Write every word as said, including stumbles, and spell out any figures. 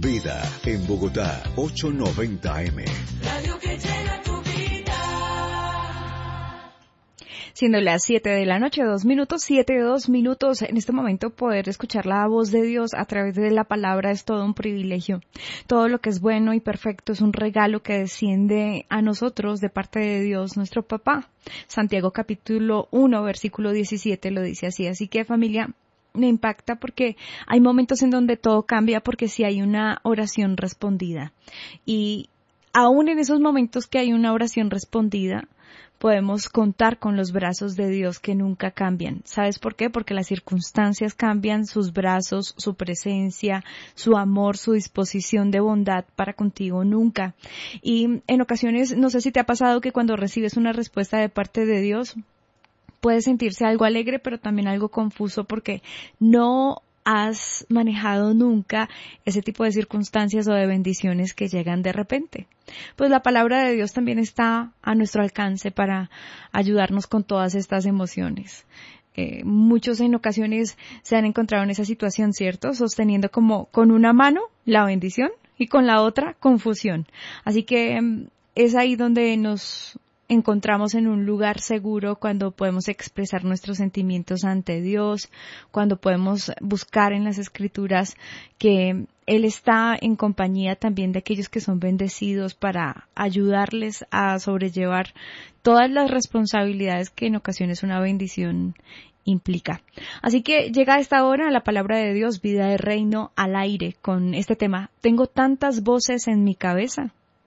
Vida en Bogotá, ochocientos noventa eme. Radio que llena tu vida. Siendo las siete de la noche, dos minutos, siete, dos minutos, en este momento poder escuchar la voz de Dios a través de la palabra es todo un privilegio. Todo lo que es bueno y perfecto es un regalo que desciende a nosotros de parte de Dios, nuestro papá. Santiago capítulo uno, versículo diecisiete lo dice así. Así que, familia, me impacta porque hay momentos en donde todo cambia porque sí hay una oración respondida. Y aún en esos momentos que hay una oración respondida, podemos contar con los brazos de Dios que nunca cambian. ¿Sabes por qué? Porque las circunstancias cambian, sus brazos, su presencia, su amor, su disposición de bondad para contigo nunca. Y en ocasiones, no sé si te ha pasado que cuando recibes una respuesta de parte de Dios, puede sentirse algo alegre, pero también algo confuso porque no has manejado nunca ese tipo de circunstancias o de bendiciones que llegan de repente. Pues la palabra de Dios también está a nuestro alcance para ayudarnos con todas estas emociones. Eh, muchos en ocasiones se han encontrado en esa situación, ¿cierto? Sosteniendo como con una mano la bendición y con la otra confusión. Así que eh, es ahí donde nos encontramos en un lugar seguro cuando podemos expresar nuestros sentimientos ante Dios, cuando podemos buscar en las Escrituras que Él está en compañía también de aquellos que son bendecidos para ayudarles a sobrellevar todas las responsabilidades que en ocasiones una bendición implica. Así que llega a esta hora la palabra de Dios, Vida de Reino al aire, con este tema. Tengo tantas voces en mi cabeza.